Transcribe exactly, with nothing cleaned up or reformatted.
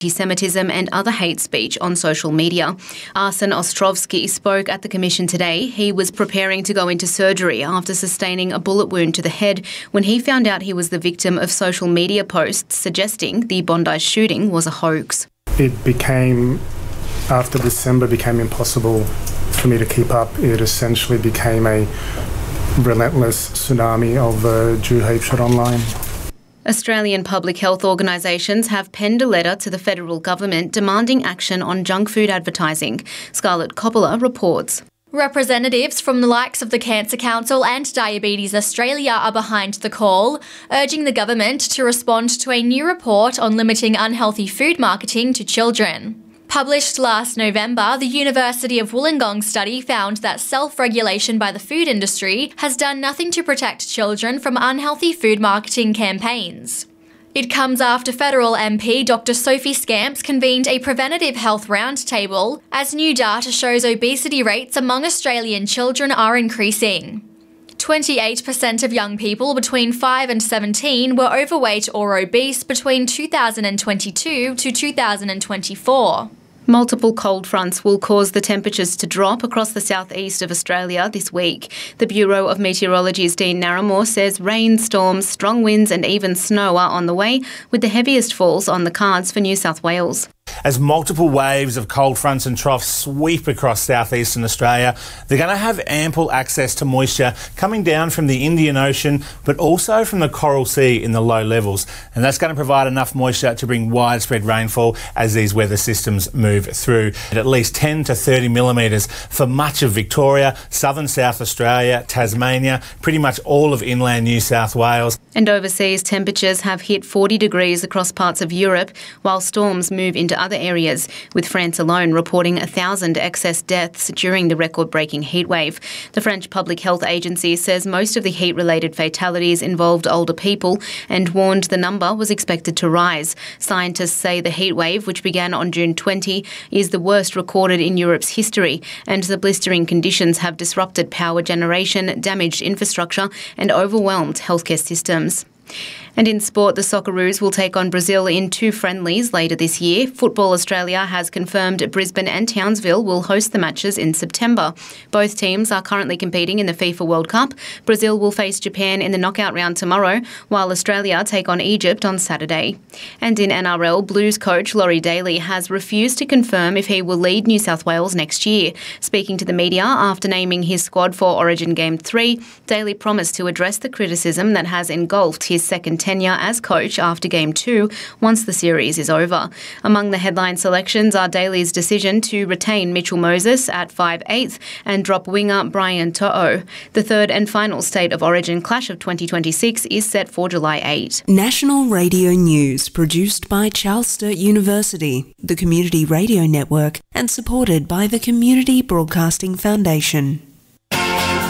anti-Semitism and other hate speech on social media. Arsen Ostrovsky spoke at the Commission today. He was preparing to go into surgery after sustaining a bullet wound to the head when he found out he was the victim of social media posts suggesting the Bondi shooting was a hoax. It became, after December, became impossible for me to keep up. It essentially became a relentless tsunami of uh, Jew hatred online. Australian public health organisations have penned a letter to the federal government demanding action on junk food advertising. Scarlett Coppola reports. Representatives from the likes of the Cancer Council and Diabetes Australia are behind the call, urging the government to respond to a new report on limiting unhealthy food marketing to children. Published last November, the University of Wollongong study found that self-regulation by the food industry has done nothing to protect children from unhealthy food marketing campaigns. It comes after federal M P Doctor Sophie Scamps convened a preventative health roundtable, as new data shows obesity rates among Australian children are increasing. twenty-eight percent of young people between five and seventeen were overweight or obese between two thousand twenty-two to two thousand twenty-four. Multiple cold fronts will cause the temperatures to drop across the southeast of Australia this week. The Bureau of Meteorology's Dean Narramore says rain, storms, strong winds and even snow are on the way, with the heaviest falls on the cards for New South Wales. As multiple waves of cold fronts and troughs sweep across southeastern Australia, they're going to have ample access to moisture coming down from the Indian Ocean, but also from the Coral Sea in the low levels. And that's going to provide enough moisture to bring widespread rainfall as these weather systems move through. At least ten to thirty millimetres for much of Victoria, southern South Australia, Tasmania, pretty much all of inland New South Wales. And overseas, temperatures have hit forty degrees across parts of Europe, while storms move into other areas, with France alone reporting one thousand excess deaths during the record-breaking heatwave. The French Public Health Agency says most of the heat-related fatalities involved older people and warned the number was expected to rise. Scientists say the heatwave, which began on June twentieth, is the worst recorded in Europe's history, and the blistering conditions have disrupted power generation, damaged infrastructure and overwhelmed healthcare systems. And in sport, the Socceroos will take on Brazil in two friendlies later this year. Football Australia has confirmed Brisbane and Townsville will host the matches in September. Both teams are currently competing in the FIFA World Cup. Brazil will face Japan in the knockout round tomorrow, while Australia take on Egypt on Saturday. And in N R L, Blues coach Laurie Daly has refused to confirm if he will lead New South Wales next year. Speaking to the media after naming his squad for Origin Game three, Daly promised to address the criticism that has engulfed his second tenure as coach after Game two once the series is over. Among the headline selections are Daly's decision to retain Mitchell Moses at five eighths and drop winger Brian To'o. The third and final State of Origin clash of twenty twenty-six is set for July eighth. National Radio News, produced by Charles Sturt University, the Community Radio Network, and supported by the Community Broadcasting Foundation.